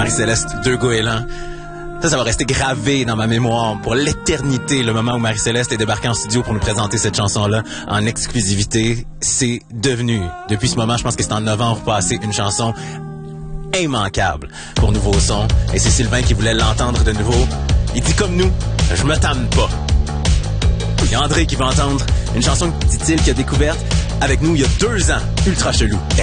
Marie-Céleste, deux goélands. Ça va rester gravé dans ma mémoire pour l'éternité, le moment où Marie-Céleste est débarquée en studio pour nous présenter cette chanson-là en exclusivité. C'est devenu, depuis ce moment, je pense que c'est en novembre passé, une chanson immanquable pour Nouveau Son. Et c'est Sylvain qui voulait l'entendre de nouveau. Il dit comme nous, je me tanne pas. Il y a André qui va entendre une chanson, dit-il, qu'il a découverte avec nous il y a 2 ans. Ultra chelou.